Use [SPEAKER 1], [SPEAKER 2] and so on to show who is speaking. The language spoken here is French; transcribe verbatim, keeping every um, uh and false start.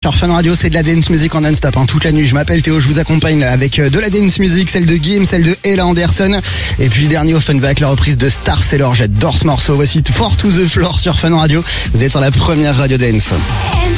[SPEAKER 1] sur Fun Radio, c'est de la dance music en non-stop, hein, toute la nuit. Je m'appelle Théo, je vous accompagne avec de la dance music, celle de Guillaume, celle de Ella Anderson. Et puis le dernier au Funback, la reprise de Star Sailor. J'adore ce morceau. Voici Four to the Floor sur Fun Radio. Vous êtes sur la première radio dance.